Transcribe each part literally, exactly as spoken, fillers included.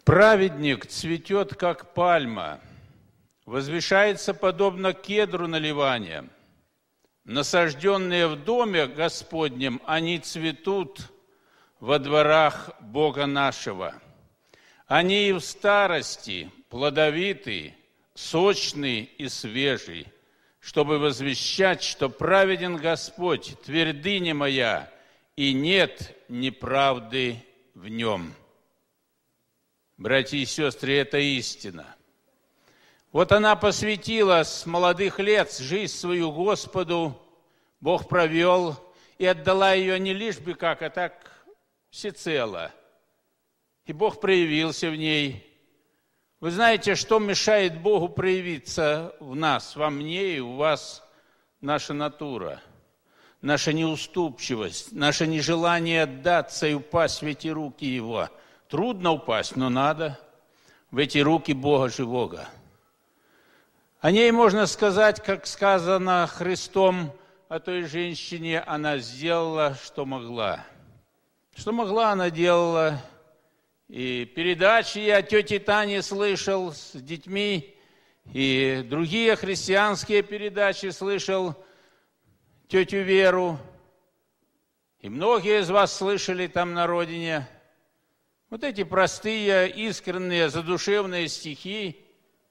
Праведник цветет, как пальма, возвышается подобно кедру на Ливане. Насажденные в доме Господнем, они цветут во дворах Бога нашего. Они и в старости плодовиты, сочный и свежий, чтобы возвещать, что праведен Господь, твердыня моя, и нет неправды в нем. Братья и сестры, это истина. Вот она посвятила с молодых лет жизнь свою Господу, Бог провел и отдала ее не лишь бы как, а так всецело. И Бог проявился в ней. Вы знаете, что мешает Богу проявиться в нас, во мне и у вас? Наша натура, наша неуступчивость, наше нежелание отдаться и упасть в эти руки Его. Трудно упасть, но надо в эти руки Бога живого. О ней можно сказать, как сказано Христом о той женщине, она сделала, что могла. Что могла, она делала. И передачи я от тети Тани слышал с детьми, и другие христианские передачи слышал тетю Веру. И многие из вас слышали там на родине. Вот эти простые, искренние, задушевные стихи,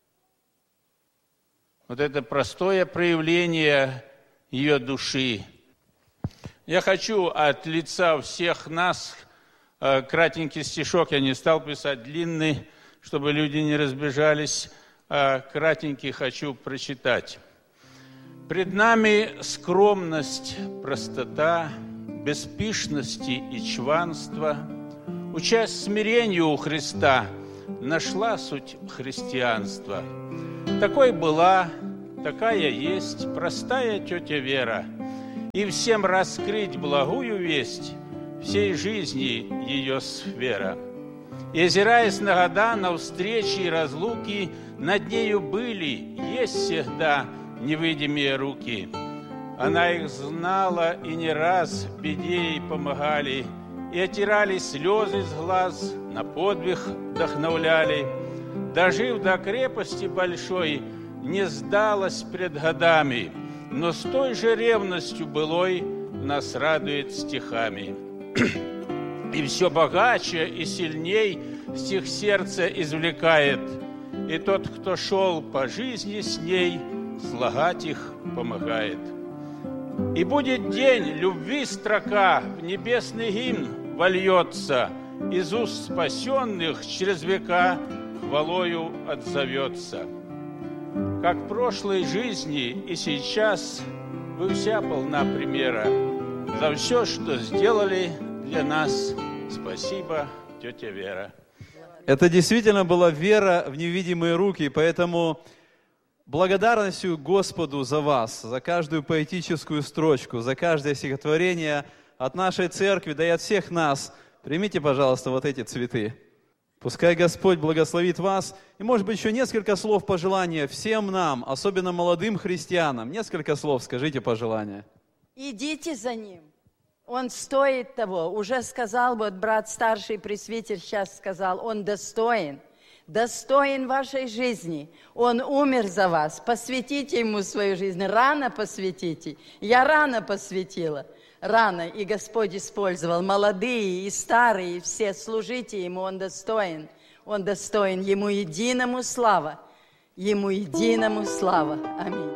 вот это простое проявление ее души. Я хочу от лица всех нас кратенький стишок, я не стал писать длинный, чтобы люди не разбежались, а кратенький хочу прочитать. Пред нами скромность, простота, без пышности и чванства, учась смирению у Христа, нашла суть христианства. Такой была, такая есть, простая тетя Вера, и всем раскрыть благую весть, всей жизни ее сфера. И, озираясь на года, на встречи и разлуки, над нею были, есть всегда невидимые руки. Она их знала, и не раз в беде ей помогали, и отирали слезы с глаз, на подвиг вдохновляли. Дожив до крепости большой, не сдалась пред годами, но с той же ревностью былой нас радует стихами. И все богаче и сильней стих сердца извлекает, и тот, кто шел по жизни с ней, слагать их помогает. И будет день, любви строка в небесный гимн вольется, из уст спасенных через века хвалою отзовется. Как в прошлой жизни и сейчас вы вся полна примера за все, что сделали для нас. Спасибо, тетя Вера. Это действительно была вера в невидимые руки, поэтому благодарностью Господу за вас, за каждую поэтическую строчку, за каждое стихотворение от нашей церкви, да и от всех нас, примите, пожалуйста, вот эти цветы. Пускай Господь благословит вас. И, может быть, еще несколько слов пожелания всем нам, особенно молодым христианам. Несколько слов скажите пожелания. Идите за Ним. Он стоит того. Уже сказал, вот брат старший пресвитер сейчас сказал, он достоин. Достоин вашей жизни. Он умер за вас. Посвятите Ему свою жизнь. Рано посвятите. Я рано посвятила. Рано. И Господь использовал. Молодые и старые, все. Служите Ему. Он достоин. Он достоин. Ему единому слава. Ему единому слава. Аминь.